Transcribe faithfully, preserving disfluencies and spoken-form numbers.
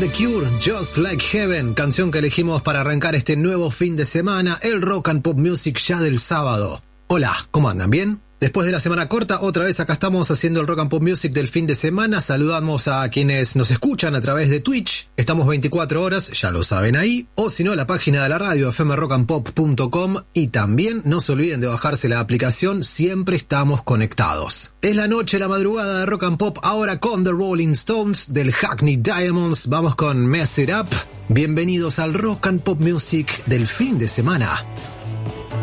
The Cure, Just Like Heaven, canción que elegimos para arrancar este nuevo fin de semana, el Rock and Pop Music ya del sábado. Hola, ¿cómo andan? ¿Bien? Después de la semana corta, otra vez acá estamos haciendo el Rock and Pop Music del fin de semana. Saludamos a quienes nos escuchan a través de Twitch. Estamos veinticuatro horas, ya lo saben ahí. O si no, la página de la radio, f m rock and pop punto com. Y también no se olviden de bajarse la aplicación, siempre estamos conectados. Es la noche, la madrugada de Rock and Pop, ahora con The Rolling Stones, del Hackney Diamonds. Vamos con Mess It Up. Bienvenidos al Rock and Pop Music del fin de semana.